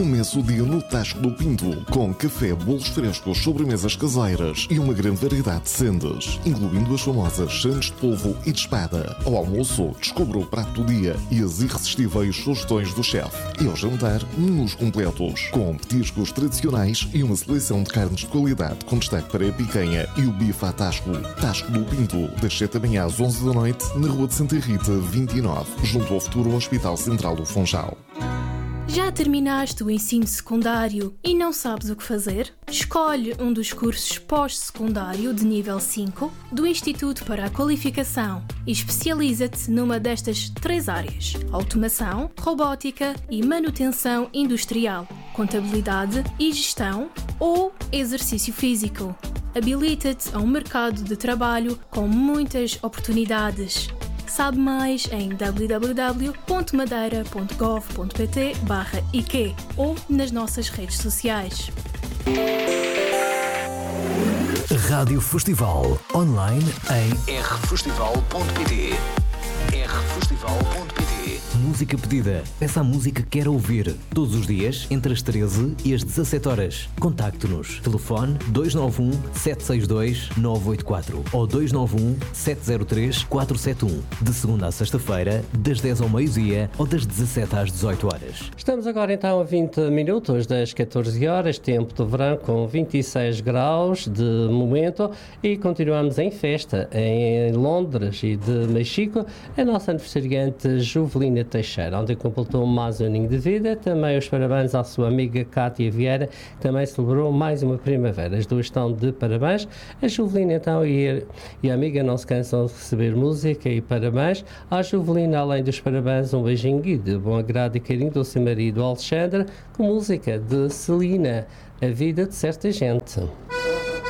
Comece o dia no Tasco do Pinto, com café, bolos frescos, sobremesas caseiras e uma grande variedade de sendas, incluindo as famosas sandes de polvo e de espada. Ao almoço, descubra o prato do dia e as irresistíveis sugestões do chefe. E ao jantar, menus completos, com petiscos tradicionais e uma seleção de carnes de qualidade, com destaque para a picanha e o bife à Tasco. Tasco do Pinto, das 7 da manhã às 11 da noite, na Rua de Santa Rita, 29, junto ao futuro Hospital Central do Funchal. Já terminaste o ensino secundário e não sabes o que fazer? Escolhe um dos cursos pós-secundário de nível 5 do Instituto para a Qualificação e especializa-te numa destas 3 áreas: automação, robótica e manutenção industrial, contabilidade e gestão ou exercício físico. Habilita-te a um mercado de trabalho com muitas oportunidades. Sabe mais em www.madeira.gov.pt/IQ ou nas nossas redes sociais. Rádio Festival, online em rfestival.pt. rfestival.pt. Música pedida. Peça a música que quer ouvir. Todos os dias, entre as 13 e as 17 horas. Contacte-nos. Telefone 291 762 984 ou 291 703 471. De segunda à sexta-feira, das 10 ao meio-dia ou das 17 às 18 horas. Estamos agora então a 20 minutos das 14 horas, tempo de verão com 26 graus de momento, e continuamos em festa em Londres e de México. A nossa aniversariante Juvelina Teixeira, onde completou mais um aninho de vida. Também os parabéns à sua amiga Cátia Vieira, que também celebrou mais uma primavera. As duas estão de parabéns. A Juvelina então e a amiga não se cansam de receber música e parabéns. À Juvelina, além dos parabéns, um beijinho e de bom agrado e carinho do seu marido Alexandre, com música de Celina, A Vida de Certa Gente.